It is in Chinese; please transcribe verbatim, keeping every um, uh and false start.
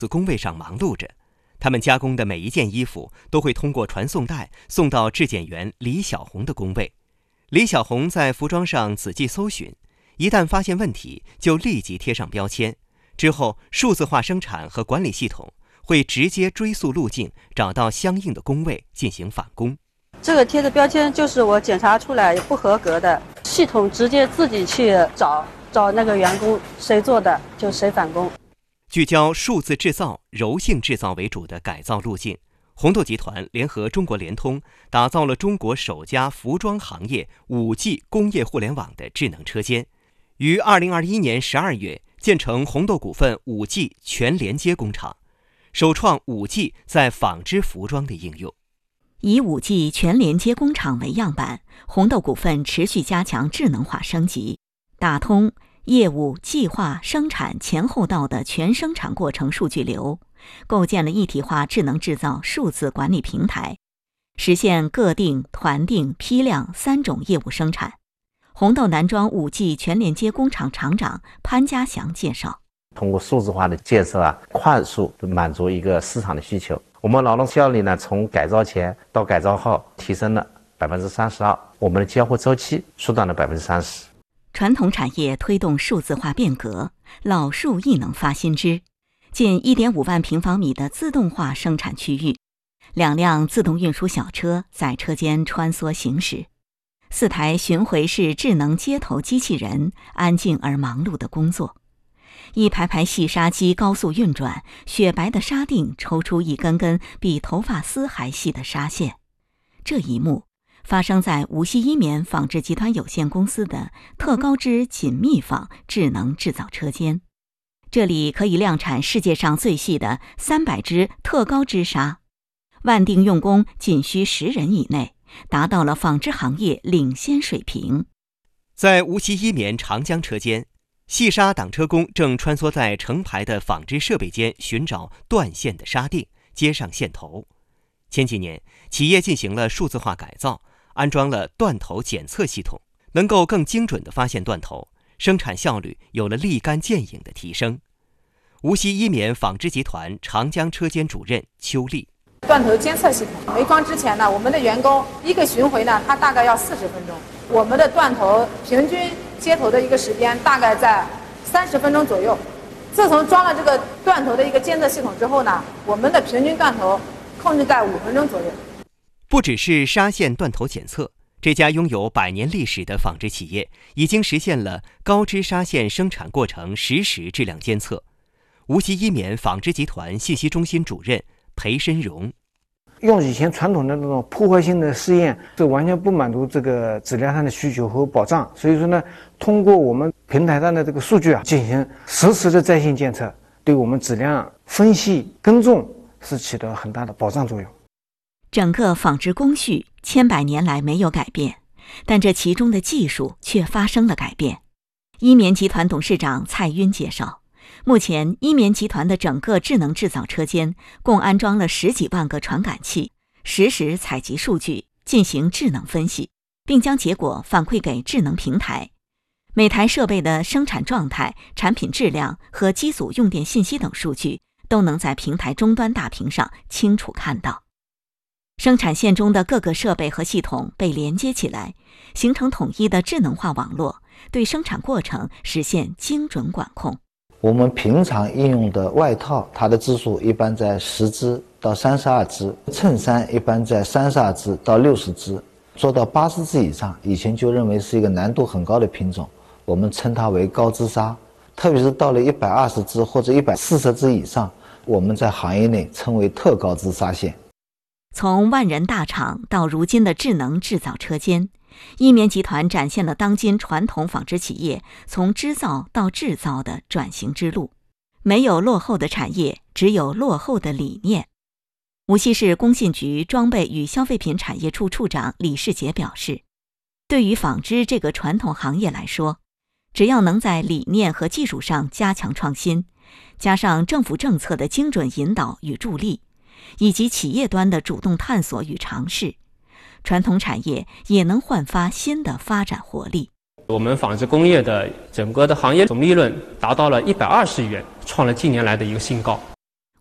工位上忙碌着。他们加工的每一件衣服都会通过传送带送到质检员李小红的工位。李小红在服装上仔细搜寻，一旦发现问题，就立即贴上标签。之后，数字化生产和管理系统会直接追溯路径，找到相应的工位进行返工。 这个贴的标签就是我检查出来不合格的，系统直接自己去找找那个员工谁做的就谁返工。 聚焦数字制造、柔性制造为主的改造路径，红豆集团联合中国联通，打造了中国首家服装行业 五 G 工业互联网的智能车间，于二零二一年十二月建成红豆股份 五 G 全连接工厂，首创 五 G 在纺织服装的应用。 以 五 G 全连接工厂为样板，红豆股份持续加强智能化升级，打通业务、计划、生产前后道的全生产过程数据流，构建了一体化智能制造数字管理平台，实现个定、团定、批量三种业务生产。红豆南庄 五 G 全连接工厂厂长潘家祥介绍， 通过数字化的建设啊，快速满足一个市场的需求。我们劳动效率呢，从改造前到改造后提升了百分之三十二，我们的交货周期缩短了百分之三十。 传统产业推动数字化变革，老树亦能发新枝。近 一点五万平方米的自动化生产区域，两辆自动运输小车在车间穿梭行驶，四台巡回式智能接头机器人安静而忙碌地工作，一排排细纱机高速运转，雪白的纱锭抽出一根根比头发丝还细的纱线。这一幕发生在无锡一棉纺织集团有限公司的特高织紧密纺智能制造车间，这里可以量产世界上最细的三百支特高织纱，万定用工仅需十人以内，达到了纺织行业领先水平。 在无锡一棉长江车间，细纱挡车工正穿梭在成排的纺织设备间，寻找断线的纱锭，接上线头。前几年，企业进行了数字化改造，安装了断头检测系统，能够更精准地发现断头，生产效率有了立竿见影的提升。无锡一棉纺织集团长江车间主任邱丽， 断头监测系统没装之前呢，我们的员工一个巡回呢，他大概要四十分钟，我们的断头平均接头的一个时间大概在三十分钟左右。自从装了这个断头的一个监测系统之后呢，我们的平均断头控制在五分钟左右。 不只是纱线断头检测，这家拥有百年历史的纺织企业已经实现了高织纱线生产过程实时质量监测。无锡一棉纺织集团信息中心主任裴申荣， 用以前传统的那种破坏性的试验，这完全不满足这个质量上的需求和保障。所以说呢，通过我们平台上的这个数据啊，进行实时的在线监测，对我们质量分析跟踪是起到很大的保障作用。 整个纺织工序千百年来没有改变，但这其中的技术却发生了改变。一棉集团董事长蔡晕介绍，目前一棉集团的整个智能制造车间共安装了十几万个传感器，实时采集数据，进行智能分析，并将结果反馈给智能平台。每台设备的生产状态、产品质量和机组用电信息等数据都能在平台终端大屏上清楚看到。生产线中的各个设备和系统被连接起来，形成统一的智能化网络，对生产过程实现精准管控。 我们平常应用的外套，它的支数一般在十支到三十二支，衬衫一般在三十二支到六十支，做到八十支以上，以前就认为是一个难度很高的品种，我们称它为高织纱。特别是到了一百二十支或者一百四十支以上，我们在行业内称为特高织纱线。 从万人大厂到如今的智能制造车间，一棉集团展现了当今传统纺织企业从织造到制造的转型之路。没有落后的产业，只有落后的理念。无锡市工信局装备与消费品产业处处长李世杰表示，对于纺织这个传统行业来说，只要能在理念和技术上加强创新，加上政府政策的精准引导与助力，以及企业端的主动探索与尝试，传统产业也能焕发新的发展活力。 我们纺织工业的整个的行业总利润达到了一百二十亿元，创了近年来的一个新高。